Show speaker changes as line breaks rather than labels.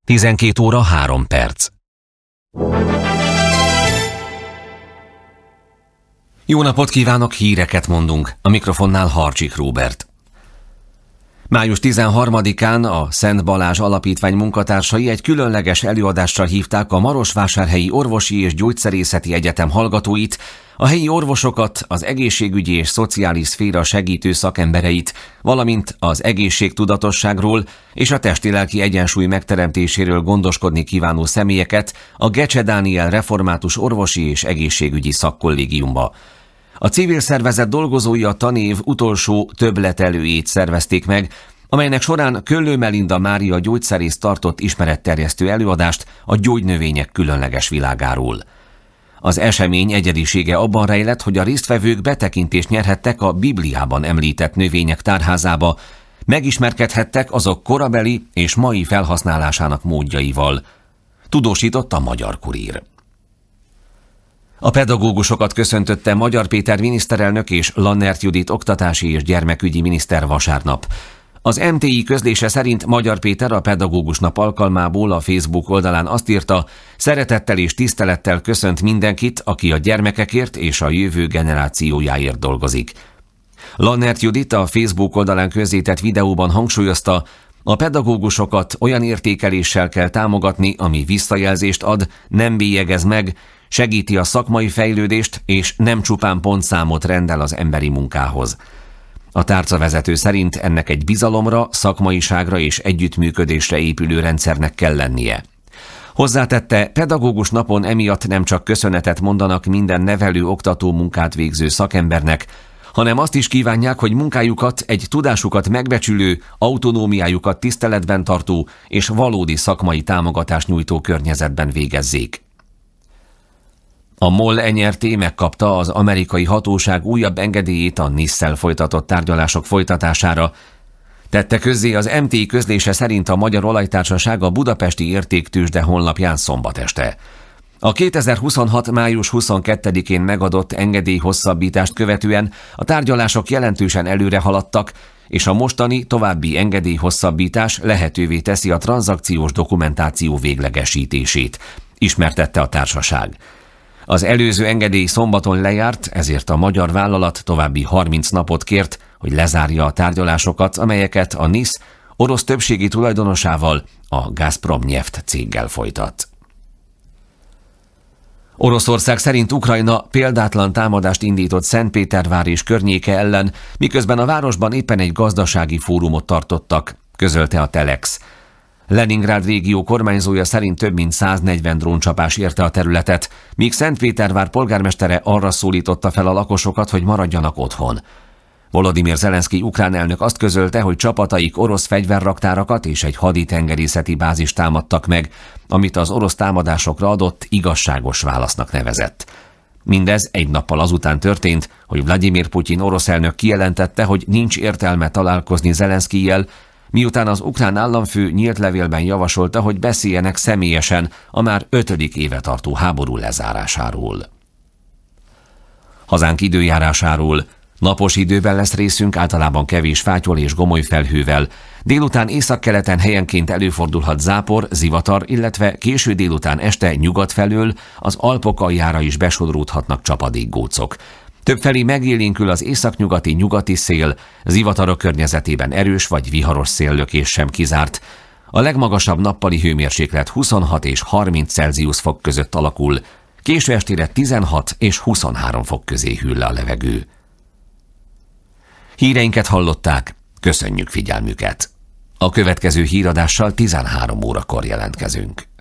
12 óra 3 perc. Jó napot kívánok, híreket mondunk. A mikrofonnál Harcsik Róbert. Május 13-án a Szent Balázs Alapítvány munkatársai egy különleges előadásra hívták a Marosvásárhelyi Orvosi és Gyógyszerészeti Egyetem hallgatóit, a helyi orvosokat, az egészségügyi és szociális szféra segítő szakembereit, valamint az egészségtudatosságról és a testi-lelki egyensúly megteremtéséről gondoskodni kívánó személyeket a Gecse Dániel Református Orvosi és Egészségügyi Szakkollégiumba. A civil szervezet dolgozói a tanév utolsó többletelőjét szervezték meg, amelynek során Köllő Melinda Mária gyógyszerész tartott ismeretterjesztő előadást a gyógynövények különleges világáról. Az esemény egyedisége abban rejlett, hogy a résztvevők betekintést nyerhettek a Bibliában említett növények tárházába, megismerkedhettek azok korabeli és mai felhasználásának módjaival, tudósított a Magyar Kurír. A pedagógusokat köszöntötte Magyar Péter miniszterelnök és Lannert Judit oktatási és gyermekügyi miniszter vasárnap. Az MTI közlése szerint Magyar Péter a Pedagógus Nap alkalmából a Facebook oldalán azt írta, szeretettel és tisztelettel köszönt mindenkit, aki a gyermekekért és a jövő generációjáért dolgozik. Lannert Judit a Facebook oldalán közzétett videóban hangsúlyozta, a pedagógusokat olyan értékeléssel kell támogatni, ami visszajelzést ad, nem bélyegez meg, segíti a szakmai fejlődést és nem csupán pontszámot rendel az emberi munkához. A tárcavezető szerint ennek egy bizalomra, szakmaiságra és együttműködésre épülő rendszernek kell lennie. Hozzátette, pedagógus napon emiatt nem csak köszönetet mondanak minden nevelő-oktató munkát végző szakembernek, hanem azt is kívánják, hogy munkájukat egy tudásukat megbecsülő, autonómiájukat tiszteletben tartó és valódi szakmai támogatást nyújtó környezetben végezzék. A MOL NRT megkapta az amerikai hatóság újabb engedélyét a NIS-szel folytatott tárgyalások folytatására. Tette közzé az MTI közlése szerint a Magyar Olajtársaság a Budapesti Értéktőzsde honlapján szombat este. A 2026. május 22-én megadott engedély hosszabbítást követően a tárgyalások jelentősen előre haladtak, és a mostani további engedély hosszabbítás lehetővé teszi a tranzakciós dokumentáció véglegesítését, ismertette a társaság. Az előző engedély szombaton lejárt, ezért a magyar vállalat további 30 napot kért, hogy lezárja a tárgyalásokat, amelyeket a NIS orosz többségi tulajdonosával, a Gazprom Neft céggel folytat. Oroszország szerint Ukrajna példátlan támadást indított Szentpétervár és környéke ellen, miközben a városban éppen egy gazdasági fórumot tartottak, közölte a Telex. Leningrád régió kormányzója szerint több mint 140 dróncsapás érte a területet, míg Szentpétervár polgármestere arra szólította fel a lakosokat, hogy maradjanak otthon. Volodymyr Zelenszkij ukrán elnök azt közölte, hogy csapataik orosz fegyverraktárakat és egy haditengerészeti bázist támadtak meg, amit az orosz támadásokra adott igazságos válasznak nevezett. Mindez egy nappal azután történt, hogy Vladimir Putyin orosz elnök kijelentette, hogy nincs értelme találkozni Zelenszkijjel, miután az ukrán államfő nyílt levélben javasolta, hogy beszéljenek személyesen a már 5. éve tartó háború lezárásáról. Hazánk időjárásáról. Napos időben lesz részünk, általában kevés fátyol és gomoly felhővel. Délután északkeleten helyenként előfordulhat zápor, zivatar, illetve késő délután este nyugat felől az Alpok aljára is besodródhatnak csapadékgócok. Többfelé megélénkül az északnyugati nyugati szél, zivatarok környezetében erős vagy viharos széllökés sem kizárt. A legmagasabb nappali hőmérséklet 26 és 30 Celsius fok között alakul, késő estére 16 és 23 fok közé hűl le a levegő. Híreinket hallották, köszönjük figyelmüket! A következő híradással 13 órakor jelentkezünk.